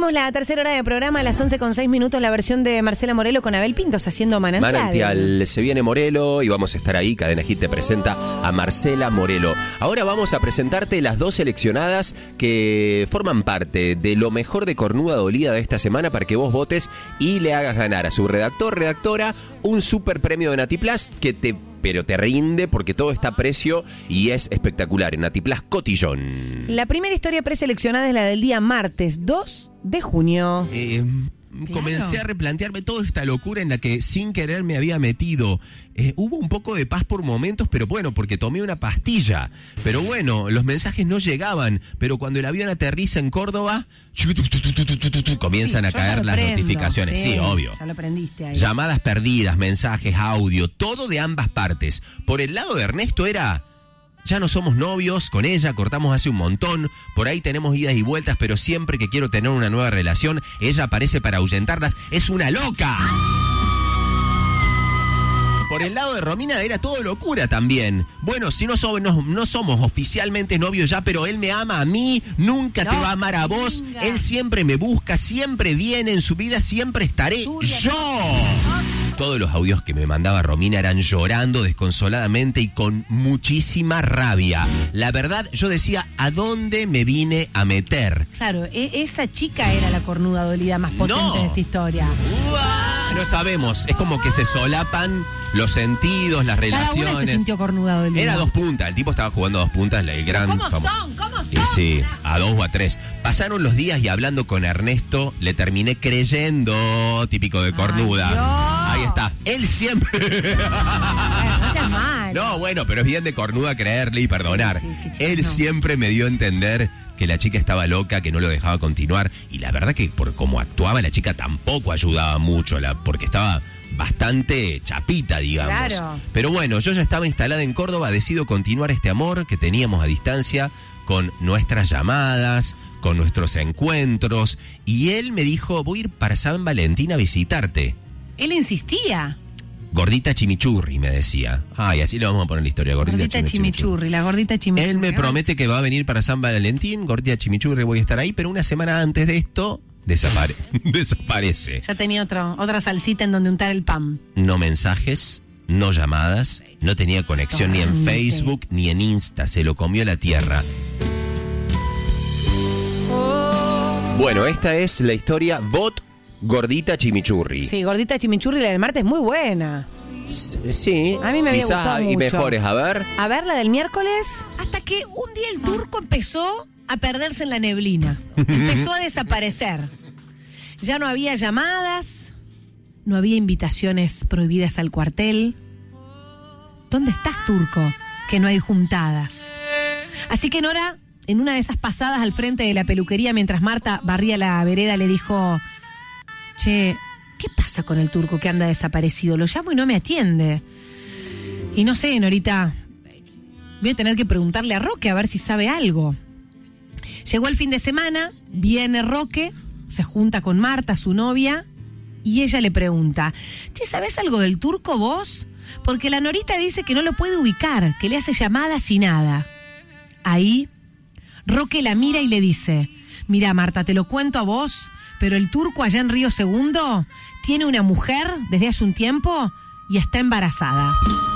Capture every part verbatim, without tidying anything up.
Arrancamos la tercera hora de programa a las once con seis minutos, la versión de Marcela Morelo con Abel Pintos haciendo Manantial. Manantial, se viene Morelo y vamos a estar ahí. Cadena Hit te presenta a Marcela Morelo. Ahora vamos a presentarte las dos seleccionadas que forman parte de lo mejor de Cornuda Dolida de esta semana para que vos votes y le hagas ganar a su redactor, redactora, un super premio de Natiplas que te... pero te rinde porque todo está a precio y es espectacular en Natiplas Cotillón. La primera historia preseleccionada es la del día martes dos de junio. Eh, claro. Comencé a replantearme toda esta locura en la que sin querer me había metido. Eh, hubo un poco de paz por momentos, pero bueno, porque tomé una pastilla. Pero bueno, los mensajes no llegaban. Pero cuando el avión aterriza en Córdoba, comienzan sí, a caer las prendo, notificaciones. Sí, sí, obvio. Ya lo prendiste ahí. Llamadas perdidas, mensajes, audio, todo de ambas partes. Por el lado de Ernesto era... ya no somos novios, con ella cortamos hace un montón, por ahí tenemos idas y vueltas, pero siempre que quiero tener una nueva relación, ella aparece para ahuyentarlas. ¡Es una loca! Por el lado de Romina era todo locura también. Bueno, si no, so, no, no somos oficialmente novios ya, pero él me ama a mí, nunca no, te va a amar a vos, venga. Él siempre me busca, siempre viene en su vida, siempre estaré Tuya, yo. No. Todos los audios que me mandaba Romina eran llorando desconsoladamente y con muchísima rabia. La verdad, yo decía, ¿a dónde me vine a meter? Claro, e- esa chica era la cornuda dolida más potente no. de esta historia. No sabemos, es como que se solapan los sentidos, las relaciones. Cada una se sintió cornuda dolida. Era dos puntas, el tipo estaba jugando a dos puntas, el gran ¿Cómo famoso. son? ¿Cómo son? Y sí, a dos o a tres. Pasaron los días y hablando con Ernesto, le terminé creyendo, típico de cornuda. Ay, Ahí está. Él siempre... Bueno, no seas mal. No, bueno, pero es bien de cornuda creerle y perdonar. Sí, sí, sí, chico, Él no. siempre me dio a entender que la chica estaba loca, que no lo dejaba continuar. Y la verdad que por cómo actuaba la chica tampoco ayudaba mucho, la, porque estaba bastante chapita, digamos. Claro. Pero bueno, yo ya estaba instalada en Córdoba, decido continuar este amor que teníamos a distancia con nuestras llamadas, con nuestros encuentros. Y él me dijo, voy a ir para San Valentín a visitarte. Él insistía. Gordita chimichurri, me decía. Ay, así le vamos a poner la historia, gordita, gordita chimichurri, chimichurri. La gordita chimichurri. Él me promete que va a venir para San Valentín, gordita chimichurri, voy a estar ahí, pero una semana antes de esto, desapare- desaparece. Ya tenía otro, otra salsita en donde untar el pan. No mensajes, no llamadas, no tenía conexión ni en Facebook ni en Insta, se lo comió la tierra. Bueno, esta es la historia Bot Gordita Chimichurri. Sí, Gordita Chimichurri, la del martes es muy buena. Sí, a mí me había quizás gustado hay mucho. mejores, a ver. A ver, la del miércoles. Hasta que un día el turco empezó a perderse en la neblina. Empezó a desaparecer. Ya no había llamadas, no había invitaciones prohibidas al cuartel. ¿Dónde estás, turco? Que no hay juntadas. Así que Nora, en una de esas pasadas al frente de la peluquería, mientras Marta barría la vereda, le dijo... Che, ¿qué pasa con el turco que anda desaparecido? Lo llamo y no me atiende. Y no sé, Norita, voy a tener que preguntarle a Roque a ver si sabe algo. Llegó el fin de semana, viene Roque, se junta con Marta, su novia, y ella le pregunta, che, ¿sabés algo del turco vos? Porque la Norita dice que no lo puede ubicar, que le hace llamadas y nada. Ahí, Roque la mira y le dice, mira, Marta, te lo cuento a vos... pero el turco allá en Río Segundo tiene una mujer desde hace un tiempo y está embarazada.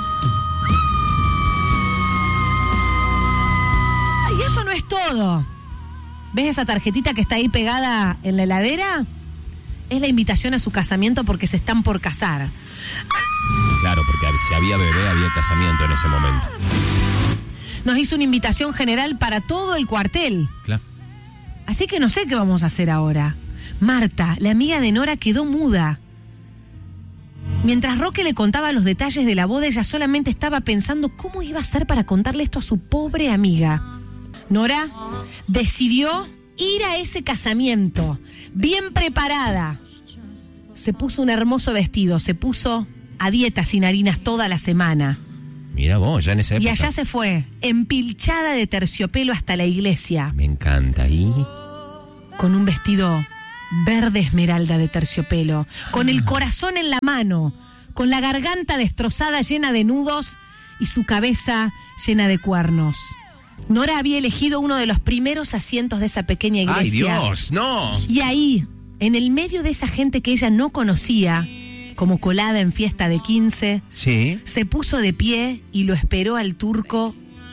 Y eso no es todo. ¿Ves esa tarjetita que está ahí pegada en la heladera? Es la invitación a su casamiento porque se están por casar. Claro, porque si había bebé, había casamiento en ese momento. Nos hizo una invitación general para todo el cuartel. Claro. Así que no sé qué vamos a hacer ahora. Marta, la amiga de Nora, quedó muda. Mientras Roque le contaba los detalles de la boda, ella solamente estaba pensando cómo iba a hacer para contarle esto a su pobre amiga. Nora decidió ir a ese casamiento, bien preparada. Se puso un hermoso vestido, se puso a dieta sin harinas toda la semana. Mira vos, ya en esa época. Y allá se fue, empilchada de terciopelo hasta la iglesia. Me encanta, ¿y? Con un vestido... verde esmeralda de terciopelo, con el corazón en la mano, con la garganta destrozada llena de nudos y su cabeza llena de cuernos. Nora había elegido uno de los primeros asientos de esa pequeña iglesia. ¡Ay, Dios! ¡No! Y ahí, en el medio de esa gente que ella no conocía, como colada en fiesta de quince, sí, se puso de pie y lo esperó al turco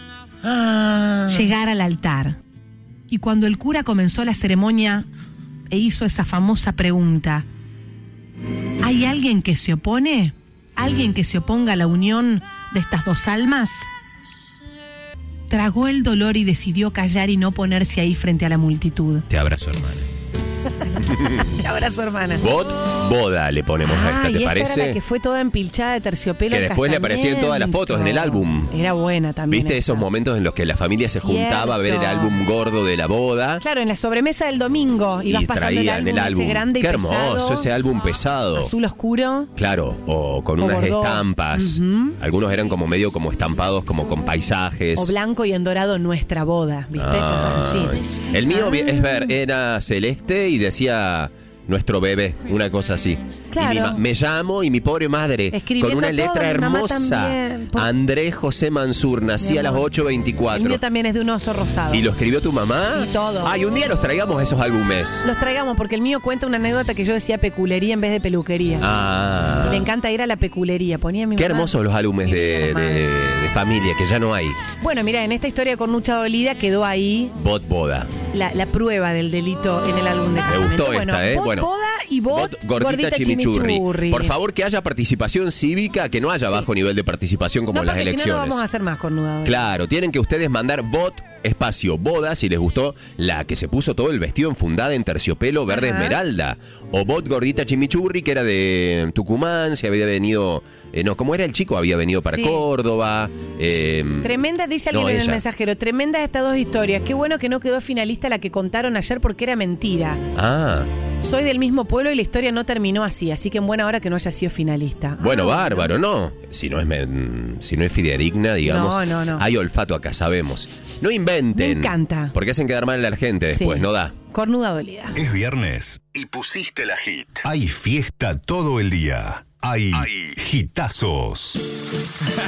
ah. llegar al altar. Y cuando el cura comenzó la ceremonia e hizo esa famosa pregunta: ¿hay alguien que se opone? ¿Alguien que se oponga a la unión de estas dos almas? Tragó el dolor y decidió callar y no ponerse ahí frente a la multitud. Te abrazo, hermana. Te abrazo, hermana. Bot, boda le ponemos a esta, ah, ¿te y esta parece? Era la que fue toda empilchada de terciopelo. Que después le aparecían todas las fotos en el álbum. Era buena también. ¿Viste esta. esos momentos en los que la familia se Cierto. juntaba a ver el álbum gordo de la boda? Claro, en la sobremesa del domingo ibas Y pasando el traían álbum, el álbum. ese grande y Qué hermoso, pesado, ese álbum pesado. azul oscuro. Claro, o con O unas bordó. estampas. Uh-huh. Algunos eran como medio como estampados, como con paisajes. O blanco y en dorado, nuestra boda, ¿viste? Ah, Cosas así. el mío, Ah. es ver, era celeste y decía nuestro bebé, una cosa así. Claro. Y mi ma- me llamo y mi pobre madre, Escribiendo con una todo, letra mi mamá hermosa. también. Por- Andrés José Mansur, nací Mi a las amor. ocho El veinticuatro. mío también es de un oso rosado. ¿Y lo escribió tu mamá? Sí, todo. Ay, un día los traigamos esos álbumes. Los traigamos porque el mío cuenta una anécdota que yo decía peculería en vez de peluquería. Ah. Y le encanta ir a la peculería. Ponía mi Qué mamá. hermosos los álbumes de, Mamá. de- de familia, que ya no hay. Bueno, mira, en esta historia con Nucha Dolida quedó ahí Bot boda. la, la prueba del delito en el álbum de Me casamiento. gustó bueno, esta, ¿eh? Bot Bueno. boda y bot, Bot gordita, chimichurri. Por favor, que haya participación cívica, que no haya bajo nivel de participación como No, en las porque si elecciones. no, no vamos a hacer más con Nuda Dolida. Claro, tienen que ustedes mandar bot espacio boda si les gustó la que se puso todo el vestido enfundada en terciopelo verde Ajá. esmeralda, o bot gordita chimichurri que era de Tucumán, se había venido, eh, no, como era el chico, había venido para Sí. Córdoba. eh, Tremenda, dice alguien no, en el ella. mensajero, tremendas estas dos historias. Qué bueno que no quedó finalista la que contaron ayer porque era mentira. Ah, Soy del mismo pueblo y la historia no terminó así, así que en buena hora que no haya sido finalista. bueno, Ah, bárbaro, ¿no? Si no es men- si no es fidedigna, digamos. No, no, no. Hay olfato acá, sabemos. No inventen. Me encanta. Porque hacen quedar mal a la gente después, Sí. no da. Cornuda Dolida. Es viernes y pusiste la hit. Hay fiesta todo el día. Hay, Hay hitazos.